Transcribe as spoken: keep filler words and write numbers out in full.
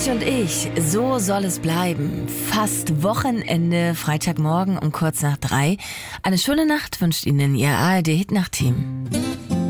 König und ich, so soll es bleiben. Fast Wochenende, Freitagmorgen um kurz nach drei. Eine schöne Nacht wünscht Ihnen Ihr A R D-Hit-Nacht-Team.